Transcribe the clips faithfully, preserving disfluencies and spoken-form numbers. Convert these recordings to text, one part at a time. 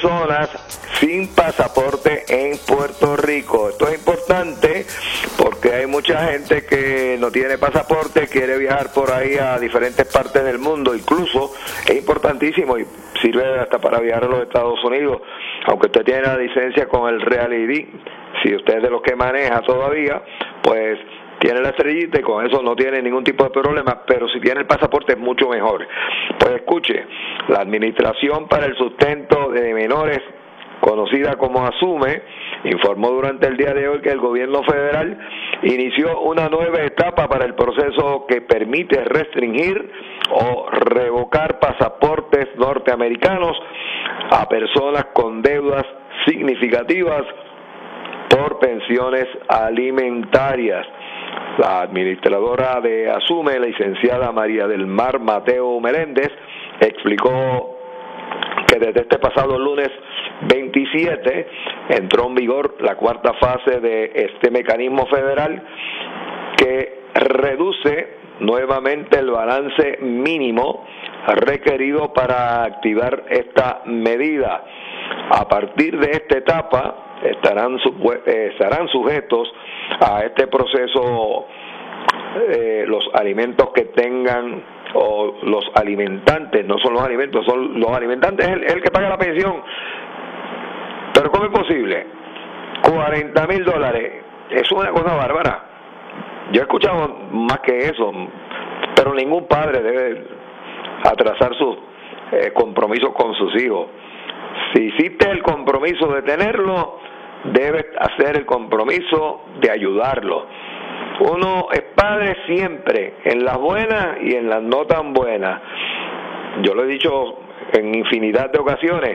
personas sin pasaporte en Puerto Rico. Esto es importante porque hay mucha gente que no tiene pasaporte, quiere viajar por ahí a diferentes partes del mundo. Incluso es importantísimo y sirve hasta para viajar a los Estados Unidos, aunque usted tiene la licencia con el Real I D. Si usted es de los que maneja todavía, pues tiene la estrellita y con eso no tiene ningún tipo de problema, pero si tiene el pasaporte es mucho mejor. Pues escuche, la Administración para el Sustento de Menores, conocida como ASUME, informó durante el día de hoy que el gobierno federal inició una nueva etapa para el proceso que permite restringir o revocar pasaportes norteamericanos a personas con deudas significativas por pensiones alimentarias. La administradora de ASUME, la licenciada María del Mar Mateo Meléndez, explicó que desde este pasado lunes veintisiete entró en vigor la cuarta fase de este mecanismo federal que reduce nuevamente el balance mínimo requerido para activar esta medida. A partir de esta etapa estarán, eh, estarán sujetos a este proceso eh, los alimentos que tengan, o los alimentantes, no son los alimentos, son los alimentantes, es el, el que paga la pensión. Pero ¿cómo es posible? cuarenta mil dólares, eso es una cosa bárbara. Yo he escuchado más que eso, pero ningún padre debe atrasar sus eh, compromisos con sus hijos. Si hiciste el compromiso de tenerlo, debes hacer el compromiso de ayudarlo. Uno es padre siempre, en las buenas y en las no tan buenas. Yo lo he dicho en infinidad de ocasiones.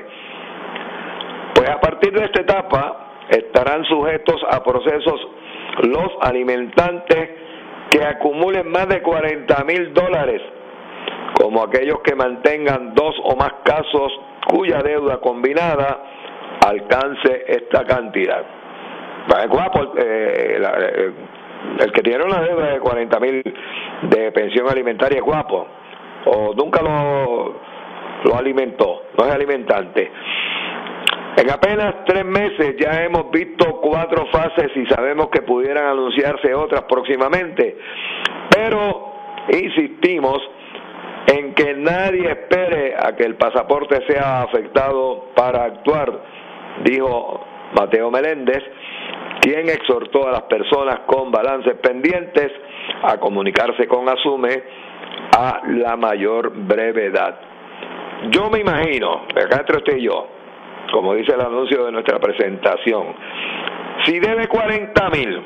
Pues a partir de esta etapa estarán sujetos a procesos los alimentantes que acumulen más de cuarenta mil dólares, como aquellos que mantengan dos o más casos cuya deuda combinada alcance esta cantidad. Es guapo, eh, la, eh, el que tiene una deuda de cuarenta mil de pensión alimentaria es guapo, o nunca lo, lo alimentó, no es alimentante. En apenas tres meses ya hemos visto cuatro fases y sabemos que pudieran anunciarse otras próximamente, pero insistimos en que nadie espere a que el pasaporte sea afectado para actuar, dijo Mateo Meléndez, quien exhortó a las personas con balances pendientes a comunicarse con ASUME a la mayor brevedad. Yo me imagino, acá entre usted y yo, como dice el anuncio de nuestra presentación, si debe cuarenta mil,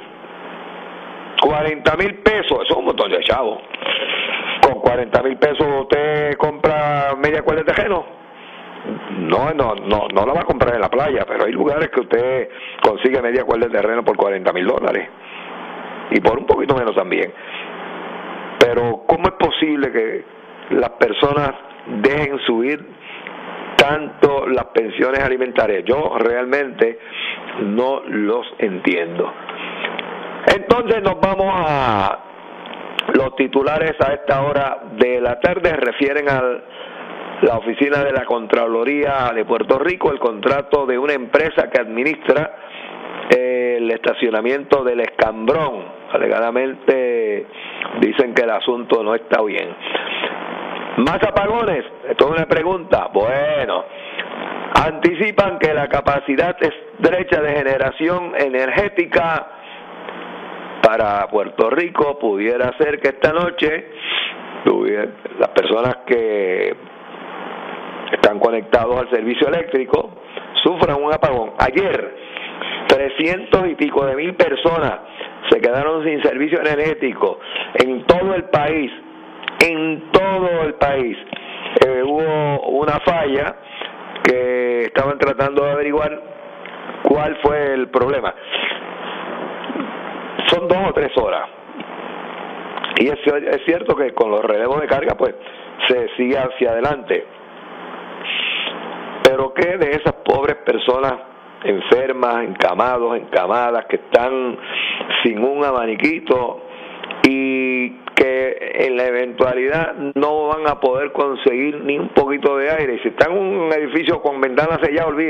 cuarenta mil pesos, eso es un montón de chavos. Con cuarenta mil pesos usted compra media cuerda de terreno. No, no, no, no la va a comprar en la playa, pero hay lugares que usted consigue media cuerda de terreno por cuarenta mil dólares. Y por un poquito menos también. Pero ¿cómo es posible que las personas dejen subir tanto las pensiones alimentarias? Yo realmente no los entiendo. Entonces nos vamos a los titulares a esta hora de la tarde. Refieren a la oficina de la Contraloría de Puerto Rico, el contrato de una empresa que administra el estacionamiento del Escambrón. Alegadamente dicen que el asunto no está bien. ¿Más apagones? Esto es una pregunta. Bueno, anticipan que la capacidad estrecha de generación energética para Puerto Rico pudiera ser que esta noche las personas que están conectados al servicio eléctrico sufran un apagón. Ayer, trescientos y pico de mil personas se quedaron sin servicio energético en todo el país. En todo el país eh, hubo una falla que estaban tratando de averiguar cuál fue el problema. Son dos o tres horas. Y es, es cierto que con los relevos de carga pues se sigue hacia adelante. Pero ¿qué de esas pobres personas enfermas, encamados, encamadas, que están sin un abaniquito y que en la eventualidad no van a poder conseguir ni un poquito de aire? Si están en un edificio con ventanas selladas, olvídense.